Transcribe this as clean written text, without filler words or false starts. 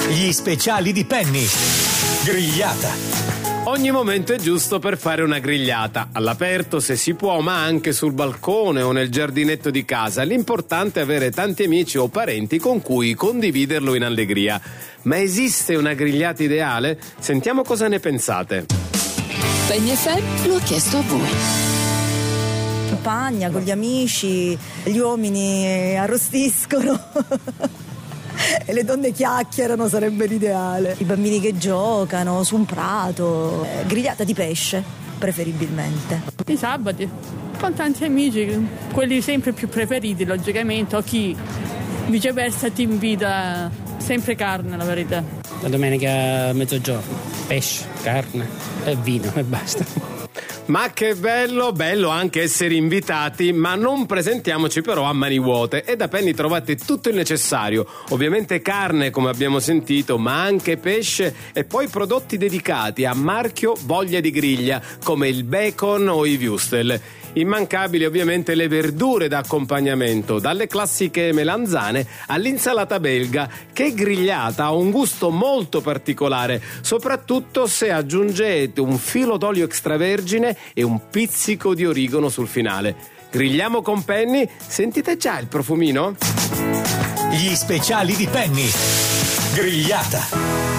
Gli speciali di Penny. Grigliata. Ogni momento è giusto per fare una grigliata, all'aperto se si può, ma anche sul balcone o nel giardinetto di casa. L'importante è avere tanti amici o parenti con cui condividerlo in allegria. Ma esiste una grigliata ideale? Sentiamo cosa ne pensate. Penny FM lo ha chiesto a voi. Campagna con gli amici, gli uomini arrostiscono e le donne chiacchierano, sarebbe l'ideale. I bambini che giocano su un prato, grigliata di pesce preferibilmente. I sabati con tanti amici, quelli sempre più preferiti logicamente, o chi viceversa ti invita sempre carne, la verità. La domenica a mezzogiorno, pesce, carne e vino e basta. Ma che bello anche essere invitati, ma non presentiamoci però a mani vuote. E da Penny trovate tutto il necessario, ovviamente carne come abbiamo sentito, ma anche pesce e poi prodotti dedicati a marchio voglia di griglia come il bacon o i würstel. Immancabili ovviamente le verdure da accompagnamento, dalle classiche melanzane all'insalata belga, che grigliata ha un gusto molto particolare, soprattutto se aggiungete un filo d'olio extravergine e un pizzico di origano sul finale. Grigliamo con Penny, sentite già il profumino? Gli speciali di Penny. Grigliata.